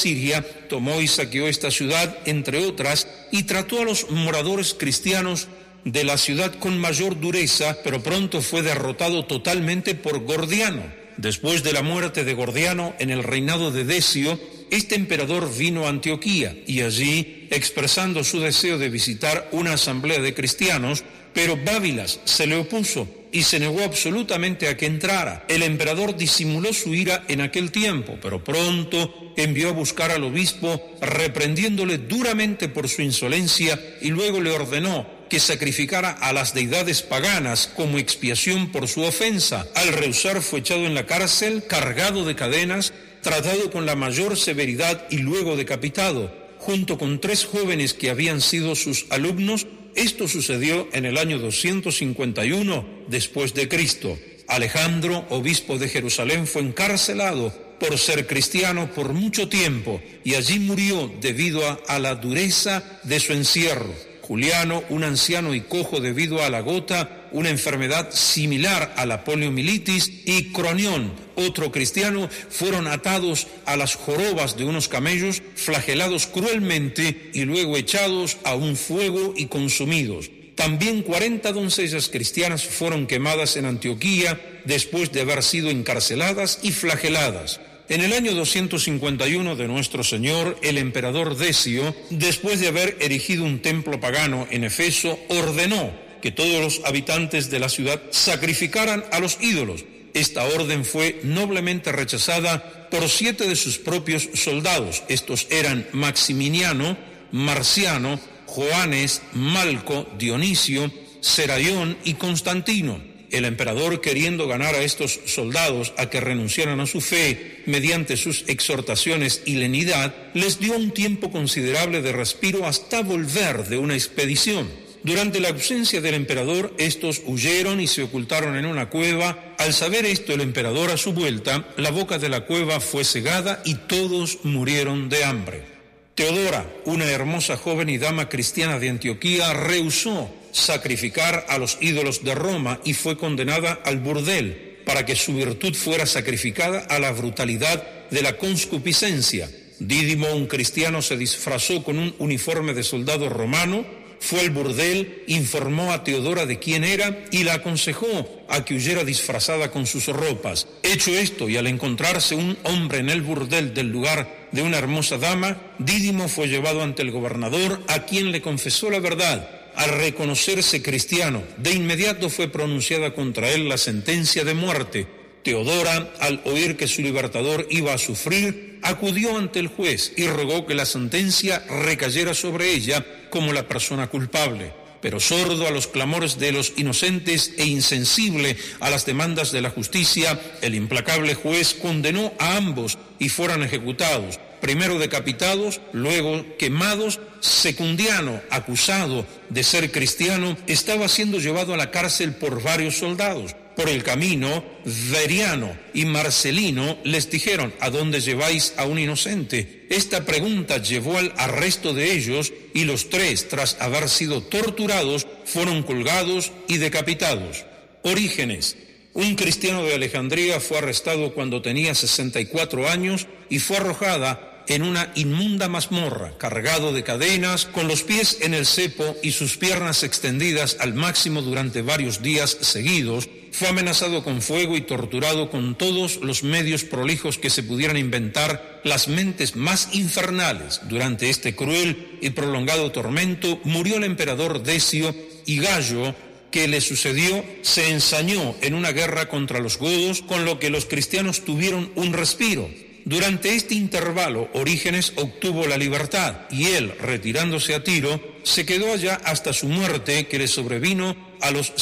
Siria, tomó y saqueó esta ciudad, entre otras, y trató a los moradores cristianos de la ciudad con mayor dureza, pero pronto fue derrotado totalmente por Gordiano. Después de la muerte de Gordiano, en el reinado de Decio, este emperador vino a Antioquía y allí, expresando su deseo de visitar una asamblea de cristianos, pero Bábilas se le opuso y se negó absolutamente a que entrara. El emperador disimuló su ira en aquel tiempo, pero pronto envió a buscar al obispo, reprendiéndole duramente por su insolencia, y luego le ordenó que sacrificara a las deidades paganas como expiación por su ofensa. Al rehusar fue echado en la cárcel, cargado de cadenas, tratado con la mayor severidad y luego decapitado, junto con 3 jóvenes que habían sido sus alumnos. Esto sucedió en el año 251 después de Cristo. Alejandro, obispo de Jerusalén, fue encarcelado por ser cristiano por mucho tiempo y allí murió debido a la dureza de su encierro. Juliano, un anciano y cojo debido a la gota, una enfermedad similar a la poliomielitis, y Cronión, otro cristiano, fueron atados a las jorobas de unos camellos, flagelados cruelmente y luego echados a un fuego y consumidos. También 40 doncellas cristianas fueron quemadas en Antioquía después de haber sido encarceladas y flageladas. En el año 251 de nuestro Señor, el emperador Decio, después de haber erigido un templo pagano en Efeso, ordenó que todos los habitantes de la ciudad sacrificaran a los ídolos. Esta orden fue noblemente rechazada por 7 de sus propios soldados. Estos eran Maximiniano, Marciano, Joanes, Malco, Dionisio, Seraión y Constantino. El emperador, queriendo ganar a estos soldados a que renunciaran a su fe mediante sus exhortaciones y lenidad, les dio un tiempo considerable de respiro hasta volver de una expedición. Durante la ausencia del emperador, estos huyeron y se ocultaron en una cueva. Al saber esto el emperador, a su vuelta, la boca de la cueva fue cegada y todos murieron de hambre. Teodora, una hermosa joven y dama cristiana de Antioquía, rehusó sacrificar a los ídolos de Roma y fue condenada al burdel para que su virtud fuera sacrificada a la brutalidad de la concupiscencia. Dídimo, un cristiano, se disfrazó con un uniforme de soldado romano, fue al burdel, informó a Teodora de quién era y la aconsejó a que huyera disfrazada con sus ropas. Hecho esto, y al encontrarse un hombre en el burdel del lugar de una hermosa dama, Dídimo fue llevado ante el gobernador, a quien le confesó la verdad. Al reconocerse cristiano, de inmediato fue pronunciada contra él la sentencia de muerte. Teodora, al oír que su libertador iba a sufrir, acudió ante el juez y rogó que la sentencia recayera sobre ella como la persona culpable. Pero sordo a los clamores de los inocentes e insensible a las demandas de la justicia, el implacable juez condenó a ambos y fueron ejecutados, primero decapitados, luego quemados. Secundiano, acusado de ser cristiano, estaba siendo llevado a la cárcel por varios soldados. Por el camino, Veriano y Marcelino les dijeron: ¿a dónde lleváis a un inocente? Esta pregunta llevó al arresto de ellos y los 3, tras haber sido torturados, fueron colgados y decapitados. Orígenes, un cristiano de Alejandría, fue arrestado cuando tenía 64 años y fue arrojada en una inmunda mazmorra, cargado de cadenas, con los pies en el cepo y sus piernas extendidas al máximo durante varios días seguidos. Fue amenazado con fuego y torturado con todos los medios prolijos que se pudieran inventar las mentes más infernales. Durante este cruel y prolongado tormento murió el emperador Decio, y Gallo, que le sucedió, se ensañó en una guerra contra los godos, con lo que los cristianos tuvieron un respiro. Durante este intervalo, Orígenes obtuvo la libertad y él, retirándose a Tiro, se quedó allá hasta su muerte, que le sobrevino a los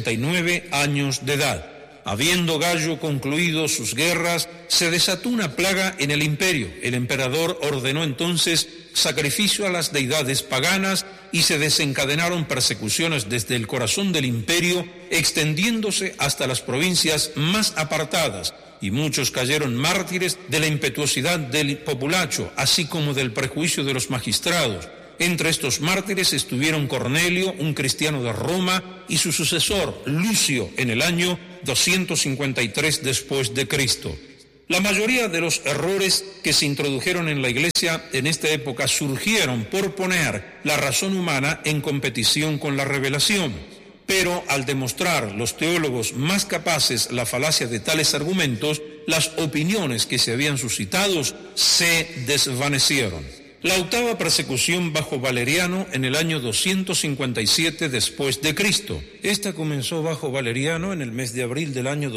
69 años de edad. Habiendo Gallo concluido sus guerras, se desató una plaga en el imperio. El emperador ordenó entonces sacrificio a las deidades paganas y se desencadenaron persecuciones desde el corazón del imperio, extendiéndose hasta las provincias más apartadas, y muchos cayeron mártires de la impetuosidad del populacho, así como del prejuicio de los magistrados. Entre estos mártires estuvieron Cornelio, un cristiano de Roma, y su sucesor, Lucio, en el año 253 después de Cristo. La mayoría de los errores que se introdujeron en la Iglesia en esta época surgieron por poner la razón humana en competición con la revelación. Pero al demostrar los teólogos más capaces la falacia de tales argumentos, las opiniones que se habían suscitado se desvanecieron. La octava persecución bajo Valeriano en el año 257 después de Cristo. Esta comenzó bajo Valeriano en el mes de abril del año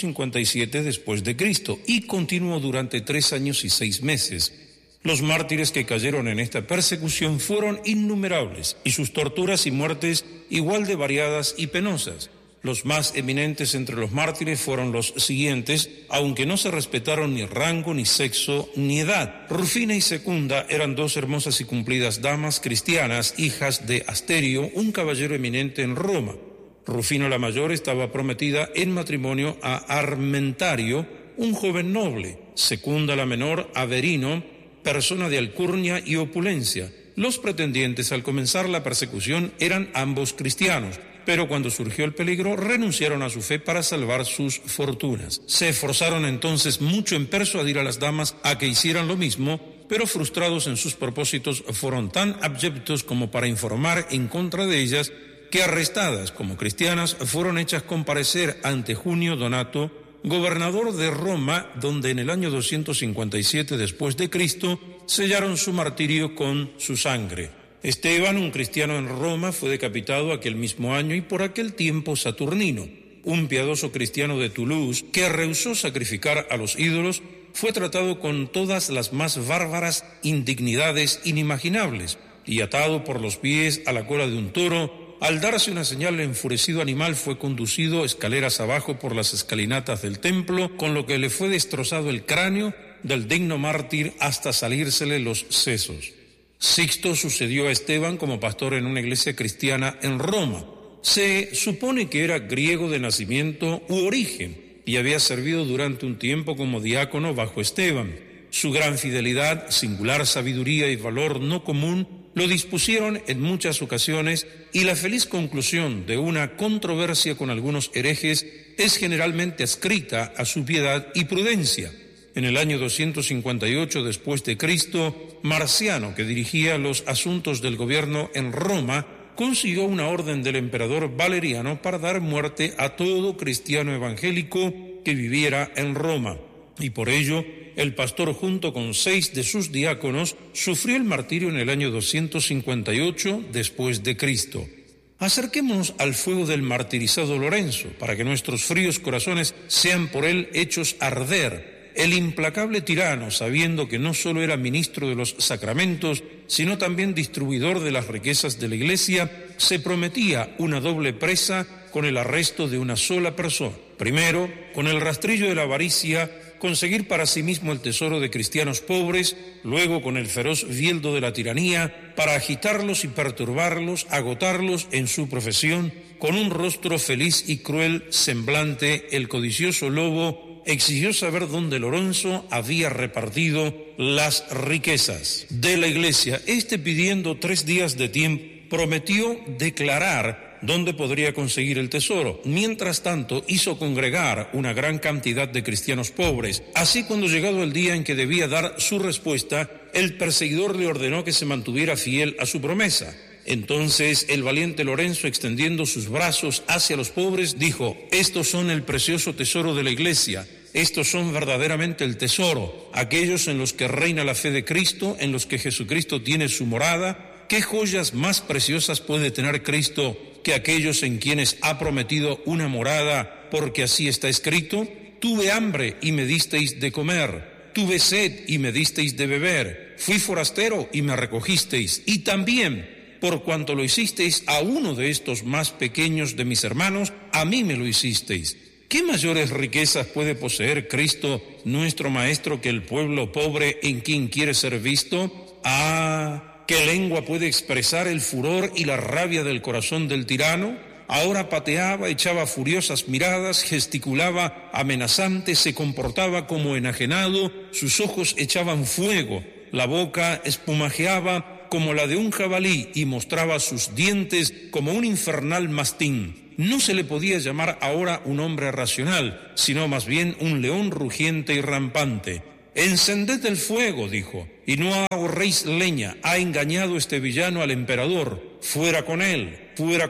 257 después de Cristo y continuó durante 3 años y 6 meses. Los mártires que cayeron en esta persecución fueron innumerables y sus torturas y muertes igual de variadas y penosas. Los más eminentes entre los mártires fueron los siguientes, aunque no se respetaron ni rango, ni sexo, ni edad. Rufina y Secunda eran 2 hermosas y cumplidas damas cristianas, hijas de Asterio, un caballero eminente en Roma. Rufina la mayor estaba prometida en matrimonio a Armentario, un joven noble. Secunda la menor a Verino, persona de alcurnia y opulencia. Los pretendientes al comenzar la persecución eran ambos cristianos, pero cuando surgió el peligro renunciaron a su fe para salvar sus fortunas. Se esforzaron entonces mucho en persuadir a las damas a que hicieran lo mismo, pero frustrados en sus propósitos fueron tan abyectos como para informar en contra de ellas, que arrestadas como cristianas fueron hechas comparecer ante Junio Donato, gobernador de Roma, donde en el año 257 después de Cristo sellaron su martirio con su sangre. Esteban, un cristiano en Roma, fue decapitado aquel mismo año y por aquel tiempo Saturnino, un piadoso cristiano de Toulouse que rehusó sacrificar a los ídolos, fue tratado con todas las más bárbaras indignidades inimaginables y atado por los pies a la cola de un toro. Al darse una señal, el enfurecido animal fue conducido escaleras abajo por las escalinatas del templo, con lo que le fue destrozado el cráneo del digno mártir hasta salírsele los sesos. Sixto sucedió a Esteban como pastor en una iglesia cristiana en Roma. Se supone que era griego de nacimiento u origen y había servido durante un tiempo como diácono bajo Esteban. Su gran fidelidad, singular sabiduría y valor no común lo dispusieron en muchas ocasiones y la feliz conclusión de una controversia con algunos herejes es generalmente adscrita a su piedad y prudencia. En el año 258 después de Cristo, Marciano, que dirigía los asuntos del gobierno en Roma, consiguió una orden del emperador Valeriano para dar muerte a todo cristiano evangélico que viviera en Roma. Y por ello, el pastor junto con 6 de sus diáconos sufrió el martirio en el año 258 después de Cristo. Acerquémonos al fuego del martirizado Lorenzo, para que nuestros fríos corazones sean por él hechos arder. El implacable tirano, sabiendo que no solo era ministro de los sacramentos, sino también distribuidor de las riquezas de la Iglesia, se prometía una doble presa con el arresto de una sola persona. Primero, con el rastrillo de la avaricia, conseguir para sí mismo el tesoro de cristianos pobres, luego con el feroz bieldo de la tiranía, para agitarlos y perturbarlos, agotarlos en su profesión, con un rostro feliz y cruel semblante, el codicioso lobo exigió saber dónde Lorenzo había repartido las riquezas de la Iglesia. Pidiendo 3 días de tiempo, prometió declarar dónde podría conseguir el tesoro. Mientras tanto, hizo congregar una gran cantidad de cristianos pobres. Así, cuando llegado el día en que debía dar su respuesta, el perseguidor le ordenó que se mantuviera fiel a su promesa. Entonces el valiente Lorenzo, extendiendo sus brazos hacia los pobres, dijo: estos son el precioso tesoro de la Iglesia, estos son verdaderamente el tesoro, aquellos en los que reina la fe de Cristo, en los que Jesucristo tiene su morada. ¿Qué joyas más preciosas puede tener Cristo que aquellos en quienes ha prometido una morada? Porque así está escrito: tuve hambre y me disteis de comer, tuve sed y me disteis de beber, fui forastero y me recogisteis, y también, por cuanto lo hicisteis a uno de estos más pequeños de mis hermanos, a mí me lo hicisteis. ¿Qué mayores riquezas puede poseer Cristo, nuestro Maestro, que el pueblo pobre en quien quiere ser visto? ¿Qué lengua puede expresar el furor y la rabia del corazón del tirano? Ahora pateaba, echaba furiosas miradas, gesticulaba amenazante, se comportaba como enajenado, sus ojos echaban fuego, la boca espumajeaba como la de un jabalí y mostraba sus dientes como un infernal mastín. no se le podía llamar ahora un hombre racional, sino más bien un león rugiente y rampante. «Encended el fuego», dijo, «y no ahorréis leña. Ha engañado este villano al emperador. Fuera con él,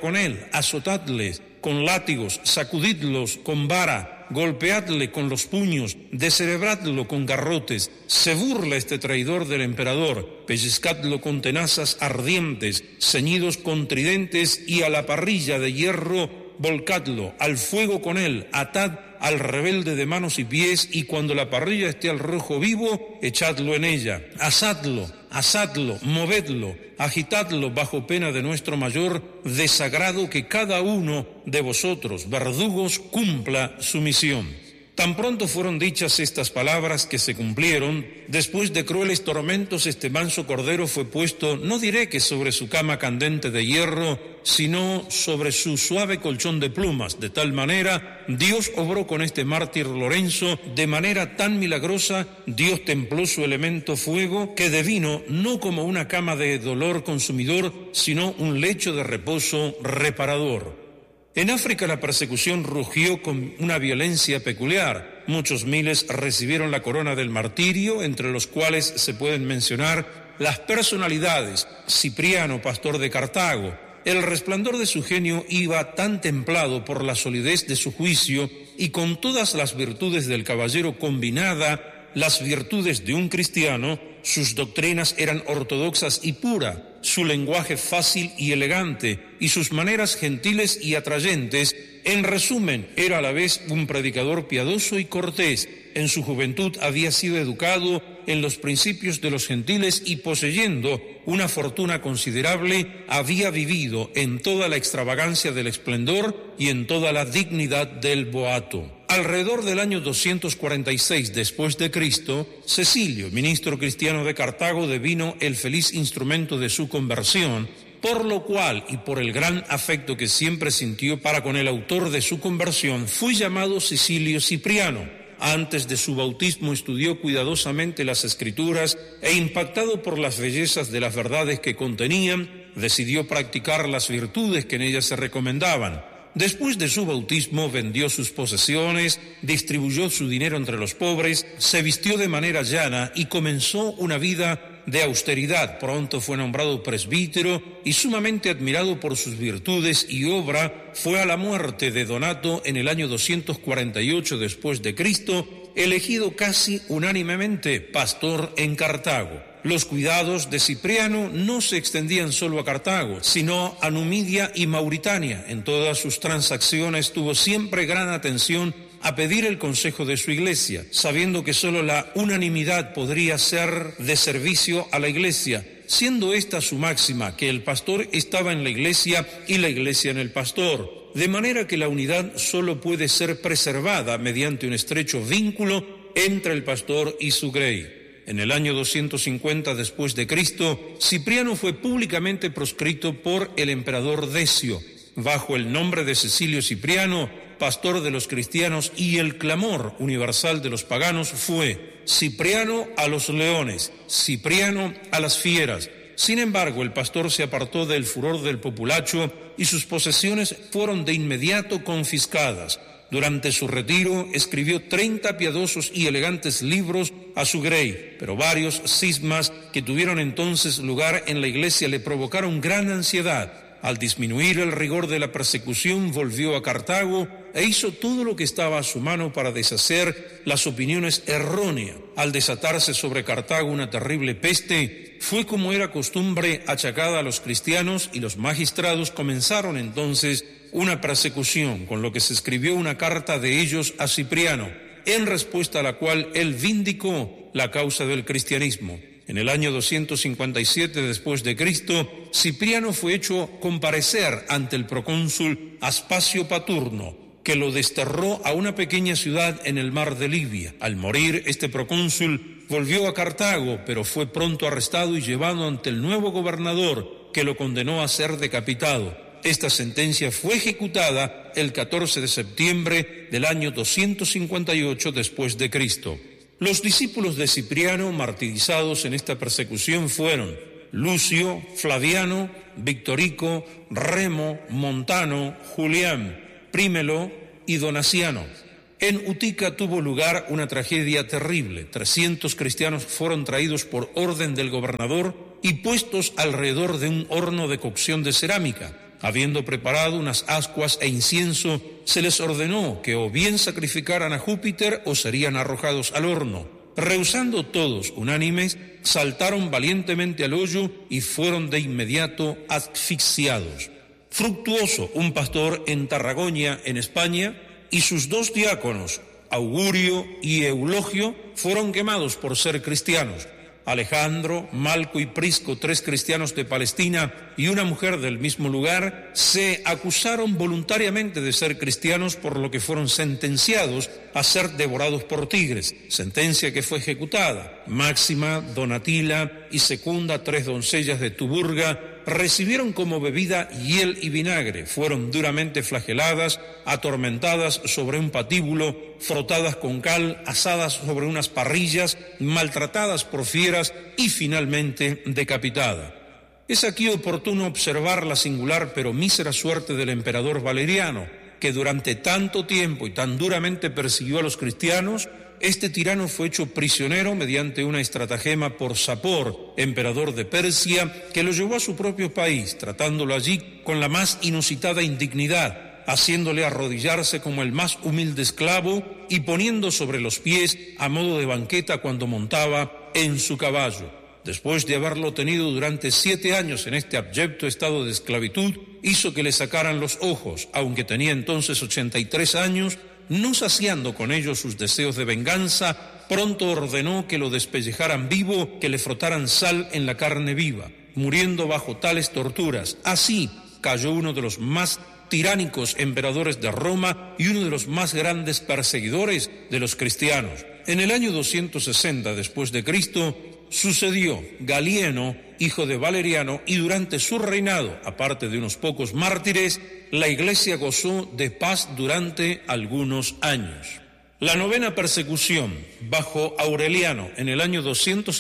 azotadles con látigos, sacudidlos con vara, golpeadle con los puños, descerebradlo con garrotes. Se burla este traidor del emperador, pellizcadlo con tenazas ardientes, ceñidos con tridentes, y a la parrilla de hierro volcadlo, al fuego con él, atad al rebelde de manos y pies, y cuando la parrilla esté al rojo vivo, echadlo en ella, asadlo, movedlo, agitadlo bajo pena de nuestro mayor desagrado, que cada uno de vosotros, verdugos, cumpla su misión». Tan pronto fueron dichas estas palabras que se cumplieron, después de crueles tormentos este manso cordero fue puesto, no diré que sobre su cama candente de hierro, sino sobre su suave colchón de plumas. De tal manera, Dios obró con este mártir Lorenzo, de manera tan milagrosa, Dios templó su elemento fuego, que devino no como una cama de dolor consumidor, sino un lecho de reposo reparador. En África la persecución rugió con una violencia peculiar. Muchos miles recibieron la corona del martirio, entre los cuales se pueden mencionar las personalidades: Cipriano, pastor de Cartago. El resplandor de su genio iba tan templado por la solidez de su juicio, y con todas las virtudes del caballero combinada, las virtudes de un cristiano. Sus doctrinas eran ortodoxas y puras, su lenguaje fácil y elegante, y sus maneras gentiles y atrayentes. En resumen, era a la vez un predicador piadoso y cortés. En su juventud había sido educado en los principios de los gentiles, y poseyendo una fortuna considerable, había vivido en toda la extravagancia del esplendor y en toda la dignidad del boato. Alrededor del año 246 después de Cristo, Cecilio, ministro cristiano de Cartago, devino el feliz instrumento de su conversión, por lo cual, y por el gran afecto que siempre sintió para con el autor de su conversión, fue llamado Cecilio Cipriano. Antes de su bautismo estudió cuidadosamente las Escrituras, e impactado por las bellezas de las verdades que contenían, decidió practicar las virtudes que en ellas se recomendaban. Después de su bautismo vendió sus posesiones, distribuyó su dinero entre los pobres, se vistió de manera llana y comenzó una vida de austeridad. Pronto fue nombrado presbítero y, sumamente admirado por sus virtudes y obra, fue a la muerte de Donato en el año 248 después de Cristo, elegido casi unánimemente pastor en Cartago. Los cuidados de Cipriano no se extendían solo a Cartago, sino a Numidia y Mauritania. En todas sus transacciones tuvo siempre gran atención a pedir el consejo de su iglesia, sabiendo que solo la unanimidad podría ser de servicio a la iglesia, siendo esta su máxima, que el pastor estaba en la iglesia y la iglesia en el pastor, de manera que la unidad solo puede ser preservada mediante un estrecho vínculo entre el pastor y su grey. En el año 250 después de Cristo, Cipriano fue públicamente proscrito por el emperador Decio. Bajo el nombre de Cecilio Cipriano, pastor de los cristianos y el clamor universal de los paganos, fue: Cipriano a los leones, Cipriano a las fieras. Sin embargo, el pastor se apartó del furor del populacho y sus posesiones fueron de inmediato confiscadas. Durante su retiro escribió 30 piadosos y elegantes libros a su grey, pero varios cismas que tuvieron entonces lugar en la iglesia le provocaron gran ansiedad. Al disminuir el rigor de la persecución, volvió a Cartago e hizo todo lo que estaba a su mano para deshacer las opiniones erróneas. Al desatarse sobre Cartago una terrible peste, fue, como era costumbre, achacada a los cristianos, y los magistrados comenzaron entonces una persecución, con lo que se escribió una carta de ellos a Cipriano, en respuesta a la cual él vindicó la causa del cristianismo. En el año 257 después de Cristo, Cipriano fue hecho comparecer ante el procónsul Aspacio Paturno, que lo desterró a una pequeña ciudad en el mar de Libia. Al morir este procónsul, volvió a Cartago, pero fue pronto arrestado y llevado ante el nuevo gobernador, que lo condenó a ser decapitado. Esta sentencia fue ejecutada el 14 de septiembre del año 258 después de Cristo. Los discípulos de Cipriano, martirizados en esta persecución, fueron Lucio, Flaviano, Victorico, Remo, Montano, Julián, Prímelo y Donaciano. En Utica tuvo lugar una tragedia terrible. 300 cristianos fueron traídos por orden del gobernador y puestos alrededor de un horno de cocción de cerámica. Habiendo preparado unas ascuas e incienso, se les ordenó que o bien sacrificaran a Júpiter o serían arrojados al horno. Rehusando todos unánimes, saltaron valientemente al hoyo y fueron de inmediato asfixiados. Fructuoso, un pastor en Tarragona, en España, y sus 2 diáconos, Augurio y Eulogio, fueron quemados por ser cristianos. Alejandro, Malco y Prisco, 3 cristianos de Palestina y una mujer del mismo lugar, se acusaron voluntariamente de ser cristianos, por lo que fueron sentenciados a ser devorados por tigres, sentencia que fue ejecutada. Máxima, Donatila y Secunda, 3 doncellas de Tuburga, recibieron como bebida hiel y vinagre, fueron duramente flageladas, atormentadas sobre un patíbulo, frotadas con cal, asadas sobre unas parrillas, maltratadas por fieras y finalmente decapitadas. Es aquí oportuno observar la singular pero mísera suerte del emperador Valeriano, que durante tanto tiempo y tan duramente persiguió a los cristianos. Este tirano fue hecho prisionero mediante una estratagema por Sapor, emperador de Persia, que lo llevó a su propio país, tratándolo allí con la más inusitada indignidad, haciéndole arrodillarse como el más humilde esclavo y poniendo sobre los pies a modo de banqueta cuando montaba en su caballo. Después de haberlo tenido durante 7 años en este abyecto estado de esclavitud, hizo que le sacaran los ojos, aunque tenía entonces 83 años, no saciando con ello sus deseos de venganza, pronto ordenó que lo despellejaran vivo, que le frotaran sal en la carne viva, muriendo bajo tales torturas. Así cayó uno de los más tiránicos emperadores de Roma y uno de los más grandes perseguidores de los cristianos. En el año 260 después de Cristo sucedió Galieno, hijo de Valeriano, y durante su reinado, aparte de unos pocos mártires, la Iglesia gozó de paz durante algunos años. La 9ª persecución, bajo Aureliano, en el año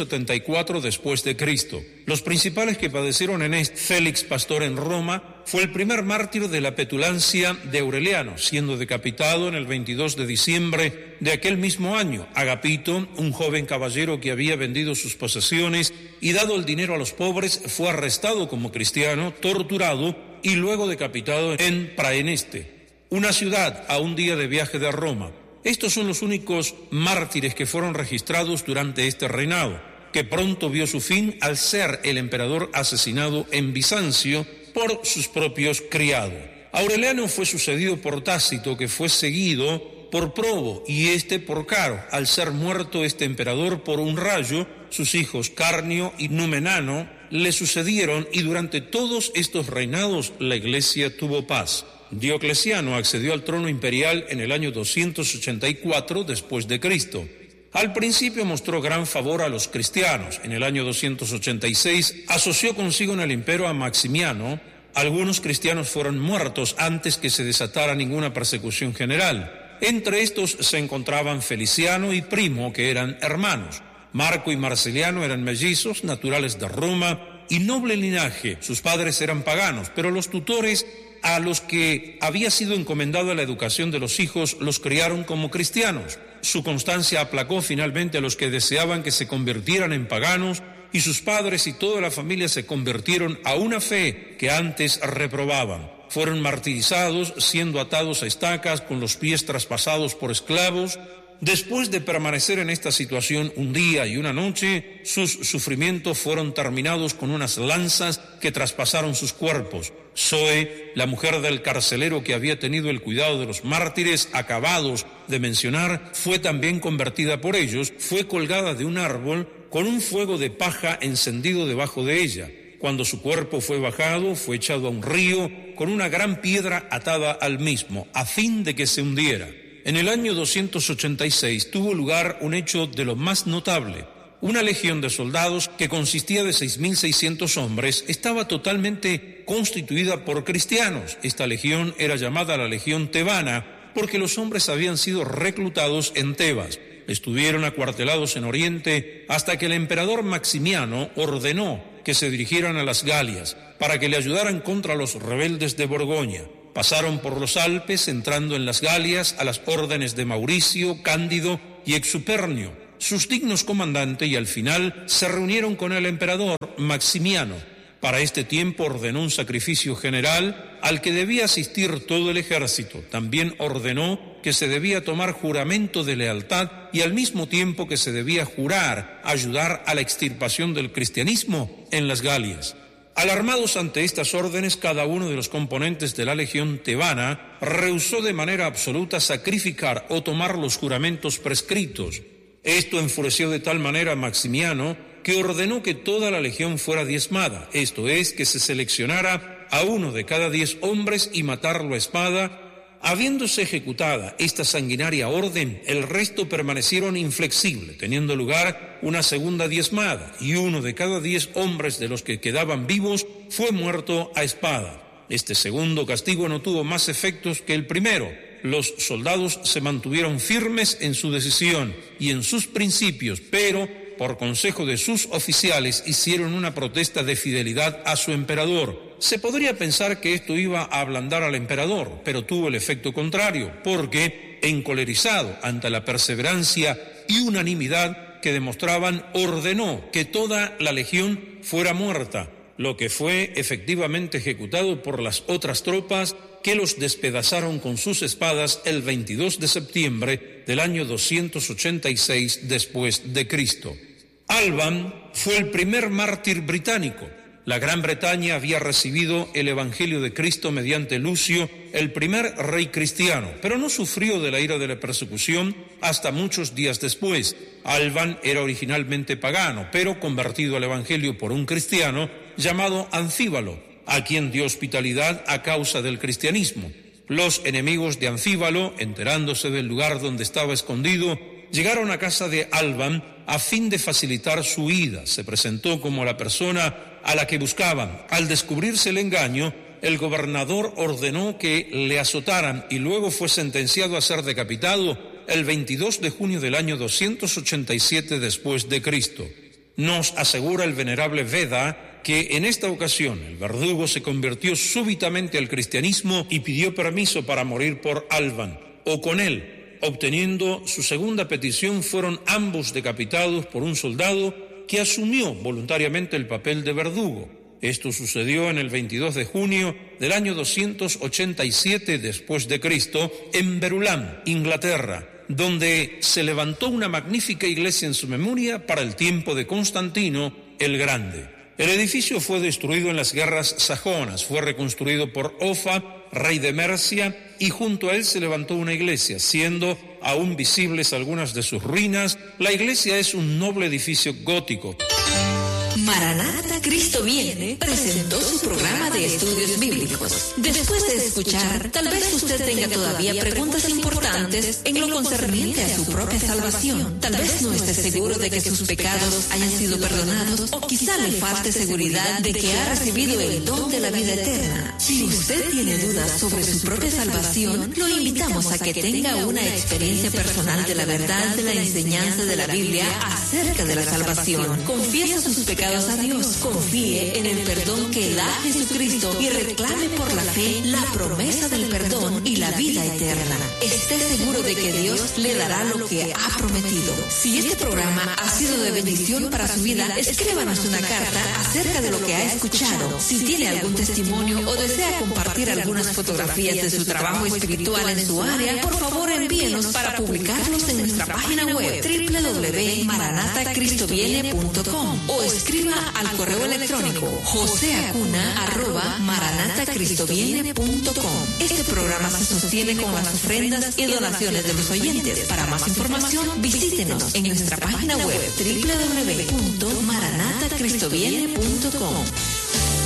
274 después de Cristo. Los principales que padecieron en este, Félix, pastor en Roma, fue el primer mártir de la petulancia de Aureliano, siendo decapitado en el 22 de diciembre de aquel mismo año. Agapito, un joven caballero que había vendido sus posesiones y dado el dinero a los pobres, fue arrestado como cristiano, torturado y luego decapitado en Praeneste, una ciudad a un día de viaje de Roma. Estos son los únicos mártires que fueron registrados durante este reinado, que pronto vio su fin al ser el emperador asesinado en Bizancio por sus propios criados. Aureliano fue sucedido por Tácito, que fue seguido por Probo, y este por Caro. Al ser muerto este emperador por un rayo, sus hijos Carnio y Numenano le sucedieron, y durante todos estos reinados la Iglesia tuvo paz. Diocleciano accedió al trono imperial en el año 284 después de Cristo. Al principio mostró gran favor a los cristianos. En el año 286 asoció consigo en el imperio a Maximiano. Algunos cristianos fueron muertos antes que se desatara ninguna persecución general. Entre estos se encontraban Feliciano y Primo, que eran hermanos. Marco y Marceliano eran mellizos, naturales de Roma y noble linaje. Sus padres eran paganos, pero los tutores a los que había sido encomendada la educación de los hijos los criaron como cristianos. Su constancia aplacó finalmente a los que deseaban que se convirtieran en paganos, y sus padres y toda la familia se convirtieron a una fe que antes reprobaban. Fueron martirizados, siendo atados a estacas, con los pies traspasados por esclavos. Después de permanecer en esta situación un día y una noche, sus sufrimientos fueron terminados con unas lanzas que traspasaron sus cuerpos. Zoe, la mujer del carcelero que había tenido el cuidado de los mártires acabados de mencionar, fue también convertida por ellos, fue colgada de un árbol con un fuego de paja encendido debajo de ella. Cuando su cuerpo fue bajado, fue echado a un río con una gran piedra atada al mismo, a fin de que se hundiera. En el año 286 tuvo lugar un hecho de lo más notable. Una legión de soldados que consistía de 6.600 hombres estaba totalmente constituida por cristianos. Esta legión era llamada la Legión Tebana porque los hombres habían sido reclutados en Tebas. Estuvieron acuartelados en Oriente hasta que el emperador Maximiano ordenó que se dirigieran a las Galias, para que le ayudaran contra los rebeldes de Borgoña. Pasaron por los Alpes, entrando en las Galias a las órdenes de Mauricio, Cándido y Exupernio, sus dignos comandantes, y al final se reunieron con el emperador Maximiano. Para este tiempo ordenó un sacrificio general al que debía asistir todo el ejército. También ordenó que se debía tomar juramento de lealtad y al mismo tiempo que se debía jurar ayudar a la extirpación del cristianismo en las Galias. Alarmados ante estas órdenes, cada uno de los componentes de la legión tebana rehusó de manera absoluta sacrificar o tomar los juramentos prescritos. Esto enfureció de tal manera a Maximiano que ordenó que toda la legión fuera diezmada, esto es, que se seleccionara a uno de cada 10 hombres y matarlo a espada. Habiéndose ejecutada esta sanguinaria orden, el resto permanecieron inflexibles, teniendo lugar una segunda diezmada, y uno de cada 10 hombres de los que quedaban vivos fue muerto a espada. Este segundo castigo no tuvo más efectos que el primero. Los soldados se mantuvieron firmes en su decisión y en sus principios, pero por consejo de sus oficiales hicieron una protesta de fidelidad a su emperador. Se podría pensar que esto iba a ablandar al emperador, pero tuvo el efecto contrario, porque, encolerizado ante la perseverancia y unanimidad que demostraban, ordenó que toda la legión fuera muerta, lo que fue efectivamente ejecutado por las otras tropas, que los despedazaron con sus espadas el 22 de septiembre del año 286 después de Cristo. Alban fue el primer mártir británico. La Gran Bretaña había recibido el Evangelio de Cristo mediante Lucio, el primer rey cristiano, pero no sufrió de la ira de la persecución hasta muchos días después. Alban era originalmente pagano, pero convertido al Evangelio por un cristiano llamado Ancíbalo, a quien dio hospitalidad a causa del cristianismo. Los enemigos de Ancíbalo, enterándose del lugar donde estaba escondido, llegaron a casa de Alban a fin de facilitar su huida. Se presentó como la persona a la que buscaban. Al descubrirse el engaño, el gobernador ordenó que le azotaran y luego fue sentenciado a ser decapitado el 22 de junio del año 287 después de Cristo. Nos asegura el venerable Veda que en esta ocasión el verdugo se convirtió súbitamente al cristianismo y pidió permiso para morir por Alban o con él. Obteniendo su segunda petición, fueron ambos decapitados por un soldado que asumió voluntariamente el papel de verdugo. Esto sucedió en el 22 de junio del año 287 después de Cristo en Verulam, Inglaterra, donde se levantó una magnífica iglesia en su memoria para el tiempo de Constantino el Grande. El edificio fue destruido en las guerras sajonas, fue reconstruido por Offa, rey de Mercia, y junto a él se levantó una iglesia, siendo aún visibles algunas de sus ruinas. La iglesia es un noble edificio gótico. Maranata, Cristo viene, presentó su programa de estudios bíblicos. Después de escuchar, tal vez usted tenga todavía preguntas importantes en lo concerniente a su propia salvación. Tal vez no esté seguro de que sus pecados hayan sido perdonados, o quizá le falte seguridad de que ha recibido el don de la vida eterna. Si usted tiene dudas sobre su propia salvación, lo invitamos a que tenga una experiencia personal de la verdad de la enseñanza de la Biblia acerca de la salvación. Confiesa sus pecados a Dios, confíe en el perdón que da Jesucristo y reclame por la fe la promesa del perdón y la vida eterna. Esté seguro de que Dios le dará lo que ha prometido. Si este programa ha sido de bendición para su vida, escríbanos una carta acerca de lo que ha escuchado. Si tiene algún testimonio o desea compartir algunas fotografías de su trabajo espiritual en su área, por favor envíenos para publicarlos en nuestra página web www.maranatacristoviene.com o escriba al correo electrónico joseacuna@maranatacristoviene.com. Este programa se sostiene con las ofrendas y donaciones de los oyentes. Para más información, visítenos en nuestra página web www.maranatacristoviene.com.